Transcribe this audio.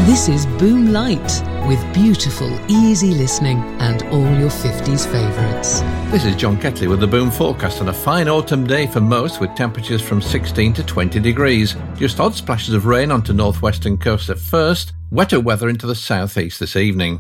This is Boom Light, with beautiful, easy listening and all your 50s favourites. This is John Ketley with the Boom forecast on a fine autumn day for most, with temperatures from 16 to 20 degrees. Just odd splashes of rain onto northwestern coast at first, wetter weather into the southeast this evening.